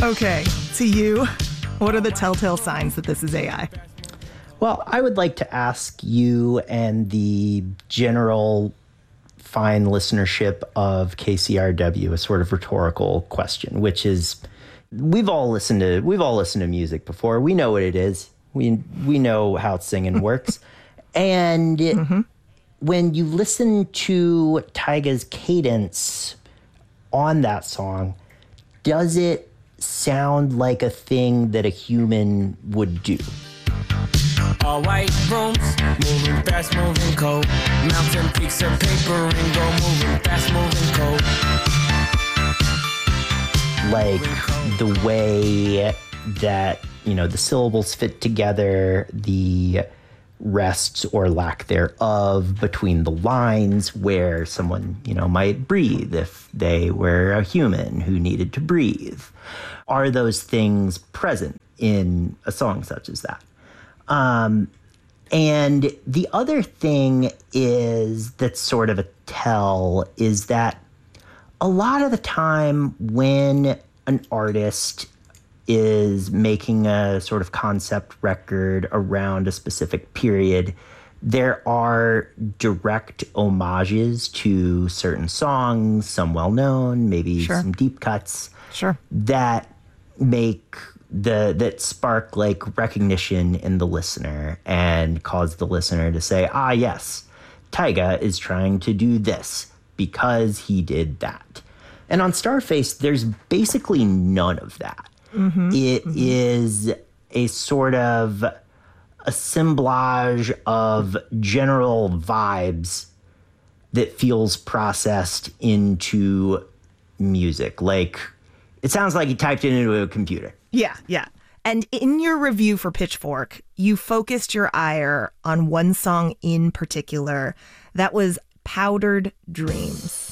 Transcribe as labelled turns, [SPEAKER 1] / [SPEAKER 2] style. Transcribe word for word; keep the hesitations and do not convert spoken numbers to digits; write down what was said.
[SPEAKER 1] Okay, to you, what are the telltale signs that this is A I?
[SPEAKER 2] Well, I would like to ask you and the general fine listenership of K C R W a sort of rhetorical question, which is, we've all listened to we've all listened to music before. We know what it is. We we know how singing works. And it, mm-hmm. when you listen to Tyga's cadence on that song, does it sound like a thing that a human would do?
[SPEAKER 3] All white rooms, moving fast, moving cold. Mountain peaks of paper and go moving fast, moving cold.
[SPEAKER 2] Like the way that, you know, the syllables fit together, the rests or lack thereof between the lines, where someone, you know, might breathe if they were a human who needed to breathe. Are those things present in a song such as that? Um, and the other thing is that's sort of a tell is that a lot of the time when an artist is making a sort of concept record around a specific period, there are direct homages to certain songs, some well-known, maybe
[SPEAKER 1] sure.
[SPEAKER 2] some deep cuts,
[SPEAKER 1] sure.
[SPEAKER 2] that make the that spark like recognition in the listener and cause the listener to say, ah, yes, Tyga is trying to do this because he did that. And on Starface, there's basically none of that. Mm-hmm. It mm-hmm. is a sort of assemblage of general vibes that feels processed into music. Like, it sounds like he typed it into a computer.
[SPEAKER 1] Yeah, yeah. And in your review for Pitchfork, you focused your ire on one song in particular. That was Powdered Dreams.